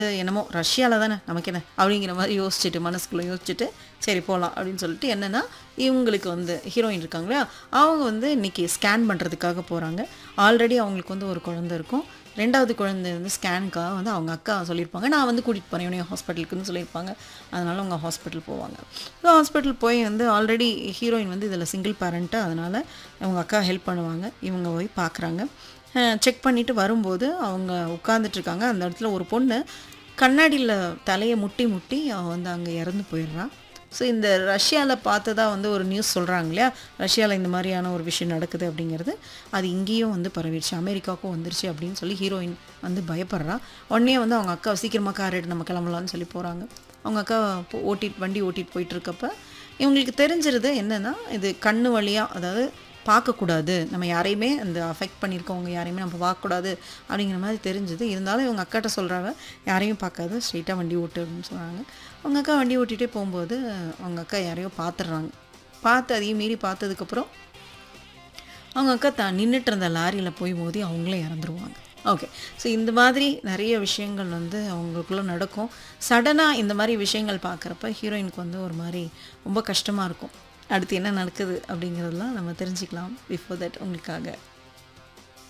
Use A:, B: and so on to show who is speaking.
A: என்னமோ ரஷ்யால தானே நமக்கு என்ன அப்படிங்கிற மாதிரி யோசிச்சுட்டு மனசுக்குள்ளே யோசிச்சுட்டு சரி போகலாம் அப்படின்னு சொல்லிட்டு என்னென்னா இவங்களுக்கு வந்து ஹீரோயின் இருக்காங்க இல்லையா அவங்க வந்து இன்றைக்கி ஸ்கேன் பண்ணுறதுக்காக போகிறாங்க. ஆல்ரெடி அவங்களுக்கு வந்து ஒரு குழந்தை இருக்கும். 2வது குழந்தை வந்து ஸ்கேனுக்காக வந்து அவங்க அக்கா சொல்லியிருப்பாங்க நான் வந்து கூட்டிகிட்டு போகிறேன் இவனையும் ஹாஸ்பிட்டலுக்குன்னு சொல்லியிருப்பாங்க. அதனால் அவங்க ஹாஸ்பிட்டல் போவாங்க. ஸோ ஹாஸ்பிட்டல் போய் வந்து ஆல்ரெடி ஹீரோயின் வந்து இதில் சிங்கிள் பேரண்ட்டு, அதனால் அவங்க அக்கா ஹெல்ப் பண்ணுவாங்க. இவங்க போய் பார்க்குறாங்க. செக் பண்ணிவிட்டு வரும்போது அவங்க உட்காந்துட்ருக்காங்க. அந்த இடத்துல ஒரு பொண்ணு கண்ணாடியில் தலையை முட்டி முட்டி அவள் வந்து அங்கே இறந்து போயிடுறான். ஸோ இந்த ரஷ்யாவில் பார்த்ததா வந்து ஒரு நியூஸ் சொல்கிறாங்க இல்லையா, ரஷ்யாவில் இந்த மாதிரியான ஒரு விஷயம் நடக்குது அப்படிங்கிறது அது இங்கேயும் வந்து பரவிடுச்சு, அமெரிக்காவுக்கும் வந்துருச்சு அப்படின்னு சொல்லி ஹீரோயின் வந்து பயப்படுறா. உடனே வந்து அவங்க அக்கா சீக்கிரமாக கார் எடுத்து நம்ம கிளம்பலான்னு சொல்லி போகிறாங்க. அவங்க அக்கா வண்டி ஓட்டிகிட்டு போயிட்டுருக்கப்ப இவங்களுக்கு தெரிஞ்சிருது என்னென்னா இது கண்ணு வழியாக, அதாவது பார்க்கக்கூடாது, நம்ம யாரையுமே அந்த அஃபெக்ட் பண்ணியிருக்கவங்க யாரையுமே நம்ம பார்க்கக்கூடாது அப்படிங்கிற மாதிரி தெரிஞ்சுது. இருந்தாலும் இவங்க அக்காட்ட சொல்கிறாங்க யாரையும் பார்க்காத ஸ்ட்ரெயிட்டாக வண்டி ஓட்டு அப்படின்னு சொல்கிறாங்க. அவங்க அக்கா வண்டி ஓட்டிகிட்டே போகும்போது அவங்க அக்கா யாரையோ பார்த்துடுறாங்க. பார்த்து அதையும் மீறி பார்த்ததுக்கப்புறம் அவங்க அக்கா நின்றுட்டு இருந்த லாரியில் போய் மோதி அவங்களே இறந்துருவாங்க. ஓகே. ஸோ இந்த மாதிரி நிறைய விஷயங்கள் வந்து அவங்களுக்குள்ளே நடக்கும். சடனாக இந்த மாதிரி விஷயங்கள் பார்க்குறப்ப ஹீரோயினுக்கு வந்து ஒரு மாதிரி ரொம்ப கஷ்டமாக இருக்கும். அடுத்து என்ன நடக்குது அப்படிங்கிறதெல்லாம் நம்ம தெரிஞ்சுக்கலாம். பிஃபோர் தட் உங்களுக்காக